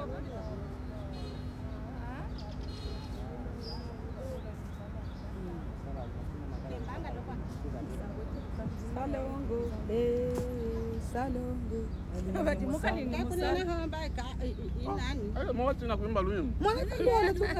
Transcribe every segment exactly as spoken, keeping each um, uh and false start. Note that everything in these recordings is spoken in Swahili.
Salongo, eh, salongo. Wakati muka ni kuna na hamba ka inani. Ayo mwa tina kuimba luimbo. Mwana kibolo tuka.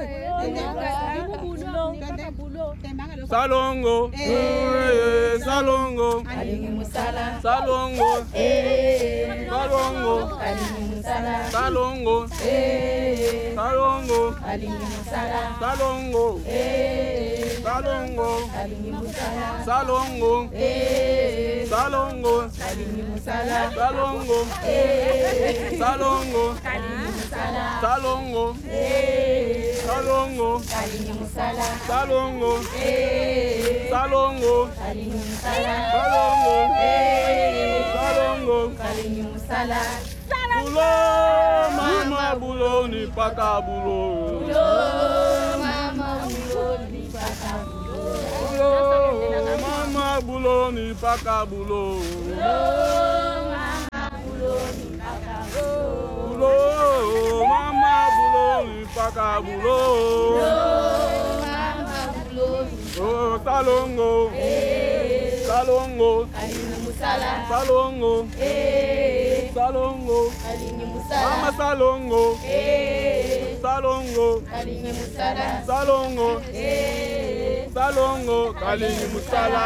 Bulo. Salongo, eh, salongo. Alingi musala. Salongo, Eh, salongo. alingi musala. Salongo, Eh, salongo. alingi musala. Salongo, Eh, salongo. alingi musala. Salongo, Eh, salongo. alingi musala. Salongo, Eh, salongo. alingi musala. Salongo, Eh, salongo. alingi musala. Salongo, Eh, salongo. alingi musala. Salongo, Eh, salongo. alingi musala. Bulo, mama bulo ni paka bulo. Bulo, mama bulo ni paka bulo. Bulo, mama bulo ni paka bulo. Bulo, mama bulo ni paka bulo. Bulo, mama bulo ni paka bulo. Bulo, mama bulo ni Oh, salongo, Eh, salongo, alingi musala. salongo, Eh, salongo. alingi Mama musala. salongo, Eh, salongo, alingi musala. salongo, Eh, salongo, kalingi musala.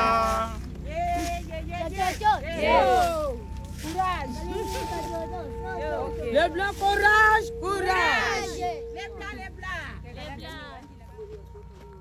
Les blancs, courage, courage. Les blancs, les blancs. Les blancs.